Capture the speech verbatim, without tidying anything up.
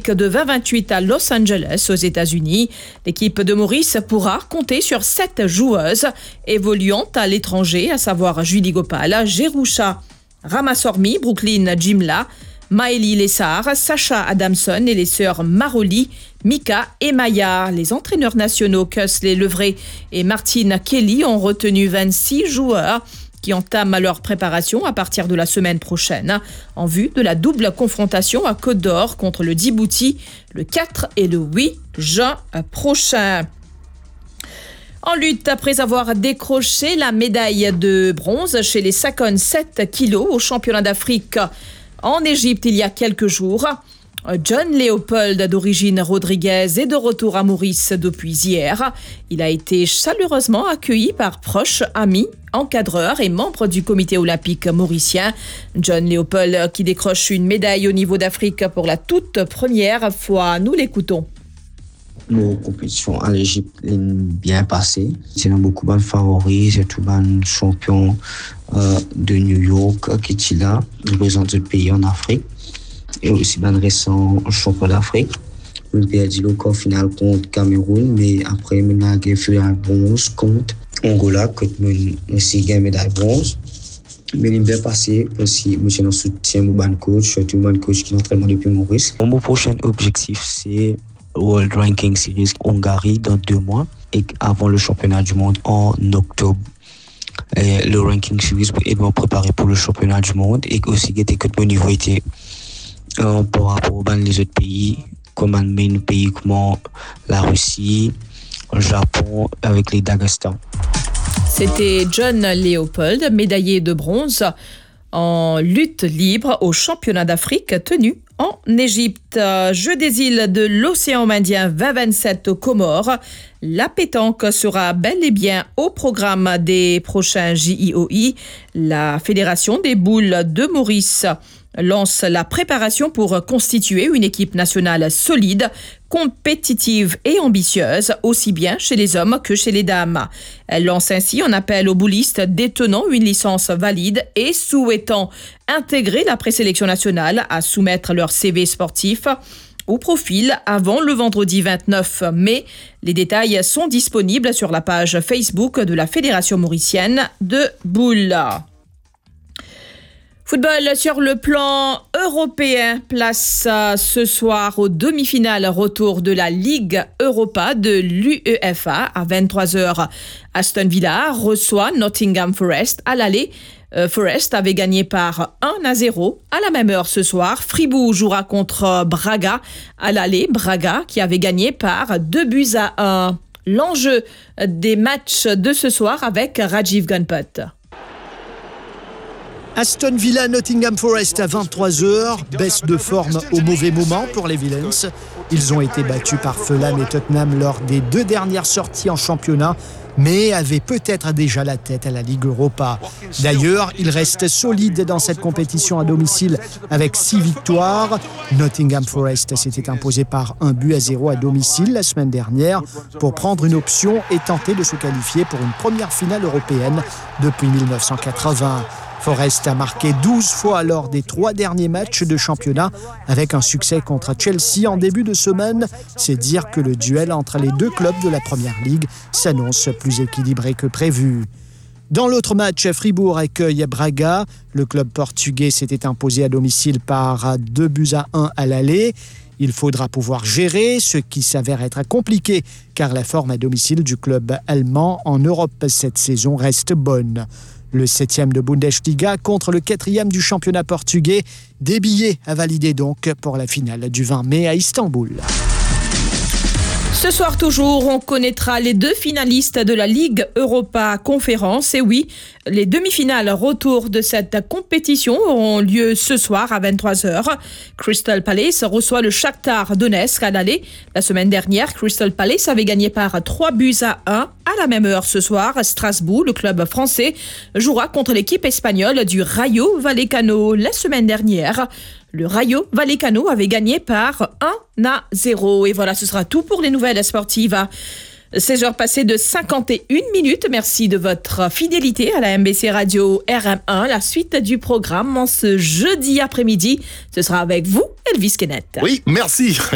d'Afrique de vingt vingt-huit à Los Angeles, aux États-Unis. L'équipe de Maurice pourra compter sur sept joueuses évoluant à l'étranger, à savoir Julie Gopal, Jerusha Ramasormi, Brooklyn Jimla, Maëlie Lessard, Sacha Adamson et les sœurs Maroli, Mika et Maya. Les entraîneurs nationaux Kesley Levray et Martine Kelly ont retenu vingt-six joueurs qui entament leur préparation à partir de la semaine prochaine en vue de la double confrontation à Côte d'Or contre le Djibouti le quatre et le huit juin prochain. En lutte, après avoir décroché la médaille de bronze chez les cinquante-sept kilos au championnat d'Afrique en Égypte il y a quelques jours, John Léopold, d'origine Rodriguez, est de retour à Maurice depuis hier. Il a été chaleureusement accueilli par proches, amis, encadreurs et membres du comité olympique mauricien. John Léopold qui décroche une médaille au niveau d'Afrique pour la toute première fois. Nous l'écoutons. Nos compétitions en Égypte sont bien passées. C'est beaucoup de favoris, c'est tout le champion euh, de New York qui est là, représente le pays en Afrique. Et aussi ben récent champion d'Afrique. On a perdu le corps final contre Cameroun, mais après on a fait un bronze contre Angola, que on aussi gagné médaille bronze. Mais il est bien passé aussi, monsieur notre soutien mon ban coach, tout le ban coach qui entraîne depuis Maurice. Mon prochain objectif c'est World Ranking Series Hongrie dans deux mois et avant le championnat du monde en octobre. Et le Ranking Series pour aider à préparer pour le championnat du monde et aussi que mon niveau était Euh, par rapport aux les autres pays, comme nos pays comme la Russie, le Japon, avec les Daghestan. C'était John Léopold, médaillé de bronze en lutte libre au championnat d'Afrique tenu en Égypte. Jeux des îles de l'océan Indien vingt vingt-sept aux Comores. La pétanque sera bel et bien au programme des prochains J I O I. La Fédération des boules de Maurice lance la préparation pour constituer une équipe nationale solide, compétitive et ambitieuse, aussi bien chez les hommes que chez les dames. Elle lance ainsi un appel aux boulistes détenant une licence valide et souhaitant intégrer la présélection nationale à soumettre leur C V sportif au profil avant le vendredi vingt-neuf mai. Les détails sont disponibles sur la page Facebook de la Fédération mauricienne de boules. Football sur le plan européen, place ce soir aux demi-finales retour de la Ligue Europa de l'UEFA à vingt-trois heures. Aston Villa reçoit Nottingham Forest à l'aller. Euh, Forest avait gagné par un à zéro. À la même heure ce soir, Fribourg jouera contre Braga à l'aller. Braga qui avait gagné par deux buts à un. L'enjeu des matchs de ce soir avec Rajiv Gunput. Aston Villa, Nottingham Forest à vingt-trois heures, baisse de forme au mauvais moment pour les Villains. Ils ont été battus par Fulham et Tottenham lors des deux dernières sorties en championnat, mais avaient peut-être déjà la tête à la Ligue Europa. D'ailleurs, ils restent solides dans cette compétition à domicile avec six victoires. Nottingham Forest s'était imposé par un but à zéro à domicile la semaine dernière pour prendre une option et tenter de se qualifier pour une première finale européenne depuis dix-neuf cent quatre-vingts. Forest a marqué douze fois lors des trois derniers matchs de championnat avec un succès contre Chelsea en début de semaine. C'est dire que le duel entre les deux clubs de la Première Ligue s'annonce plus équilibré que prévu. Dans l'autre match, Fribourg accueille Braga. Le club portugais s'était imposé à domicile par deux buts à un à l'aller. Il faudra pouvoir gérer, ce qui s'avère être compliqué, car la forme à domicile du club allemand en Europe cette saison reste bonne. Le septième de Bundesliga contre le quatrième du championnat portugais. Des billets à valider donc pour la finale du vingt mai à Istanbul. Ce soir toujours, on connaîtra les deux finalistes de la Ligue Europa Conférence. Et oui, les demi-finales retour de cette compétition auront lieu ce soir à vingt-trois heures. Crystal Palace reçoit le Shakhtar Donetsk à l'aller. La semaine dernière, Crystal Palace avait gagné par trois buts à un. À la même heure ce soir, Strasbourg, le club français, jouera contre l'équipe espagnole du Rayo Vallecano. La semaine dernière, le Rayo Vallecano avait gagné par un à zéro. Et voilà, ce sera tout pour les nouvelles sportives. seize heures passées de cinquante et une minutes. Merci de votre fidélité à la M B C Radio R M un. La suite du programme en ce jeudi après-midi, ce sera avec vous, Elvis Kenneth. Oui, merci.